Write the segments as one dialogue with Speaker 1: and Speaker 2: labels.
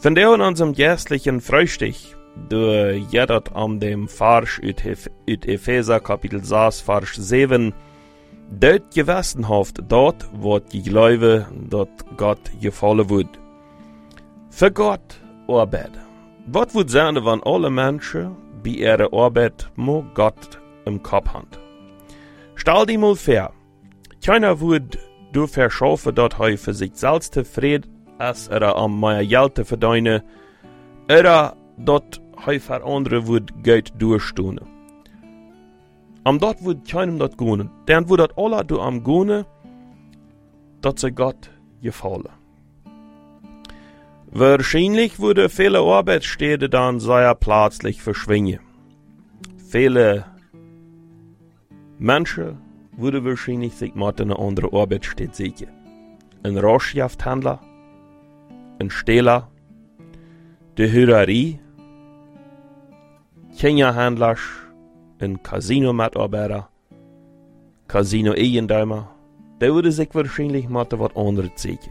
Speaker 1: Von der in unserem geistlichen Frühstück, du jedet an dem Vers ut Epheser Kapitel 6, Vers 7, dort gewissen haft, dort wird die Glaube, dort Gott gefallen wird. Für Gott arbeiten. Was wird sein, wenn alle Menschen bei ihrer Arbeit nur Gott im Kopf haben? Stell dir mal vor, keiner wird dafür schaffen, dass er für sich selbst zufrieden ist, oder am mehr Geld verdienen, oder dass er für andere wird Geld durchstehen. Am dort wird keinem das gehen, denn wird das alle du am gehen, dass sie Gott gefallen. Wahrscheinlich würde viele Arbeitsstätten dann sehr plötzlich verschwinden. Viele Menschen würden wahrscheinlich sich mit einer anderen Arbeitsstätte suchen. Ein Rauschhändler, ein Stehler, die Hürerie, Kinderhändler, ein Casino-Mitarbeiter, Casino-Eigentümer, der würde sich wahrscheinlich mit was anderes suchen.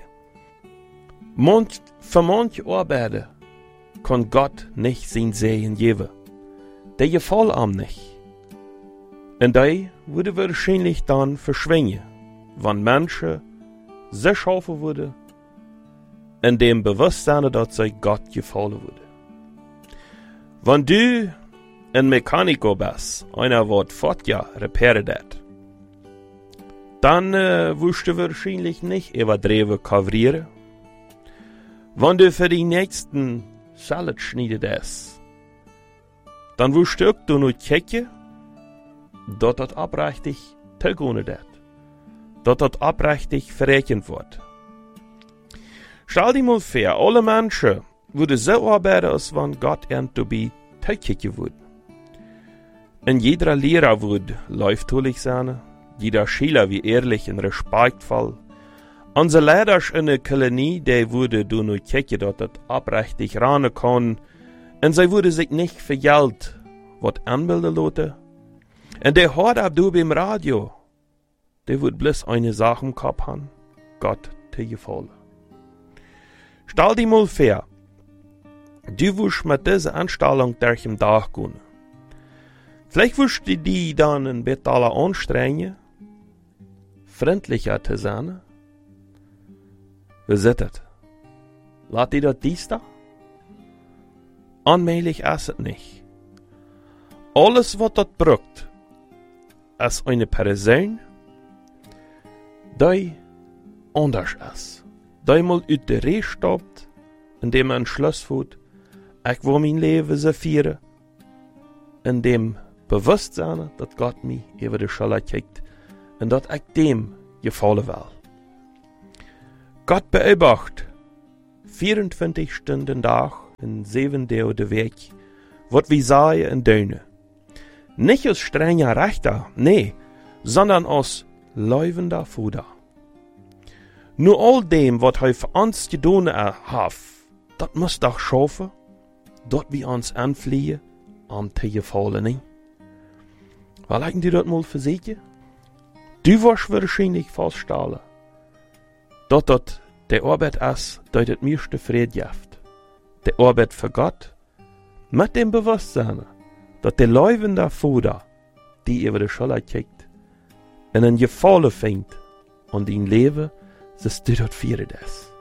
Speaker 1: Für manche Arbeiter kann Gott nicht sein Segen geben. Der gefällt ihm nicht. Und der würde wahrscheinlich dann verschwinden, wenn Menschen sich schaffen würden, in dem Bewusstsein, dass sie Gott gefallen würde. Wenn du ein Mechaniker bist, einer wird Fotja repariert, dann wirst du wahrscheinlich nicht übertrieben kavrieren. Wenn du für die nächsten Salat schneidest, dann wirst du auch nur checken, dass das abrechtig zugegangen wird, dass das abrechtig verrechnet wird. Stell dir mal vor, alle Menschen würden so arbeiten, als wenn Gott ihnen dabei zugucken würde. Und jeder Lehrer würde läuftulich sein, jeder Schüler wie ehrlich und respektvoll. Unsere Lehrer in der Kolonie, die würde du nur checken, dass das abrechtig ran kann, und sie würde sich nicht für Geld was anmelden lassen. Und der hört ab du beim Radio, der wird bloß eine Sache im Kopf haben, Gott zu gefallen. Stell dir mal vor, du wirst mit dieser Anstellung durch den Tag gehen. Vielleicht wirst du die dann ein bisschen anstrengen, freundlicher zu sein. Wie ist das? Lass dir das dies da? Allmählich ist es nicht. Alles, was das braucht, ist eine Person, die anders ist. Die mal aus der Reihe stoppt, indem man Schluss wird, ich will mein Leben so feiern, in dem Bewusstsein, dass Gott mich über die Schule kriegt und dass ich dem gefallen will. Gott beobachtet 24 Stunden Tag in 7 Tagen der Weg, was wir sagen und tun. Nicht als strenger Richter, nee, sondern als leibender Vater. Nur all dem, was er für uns getan hat, das muss doch schaffen, dort wir uns anfliehen, am zu gefallen nicht. Weil ich dir das mal versichern? Du wirst wahrscheinlich feststellen, dass das die Arbeit ist, die das meiste Frieden gibt. Die Arbeit für Gott, mit dem Bewusstsein, dass der leibende Vater, die über die Schule kriegt, in ein Gefallen fängt und dein Leben, dass du dort feiern ist.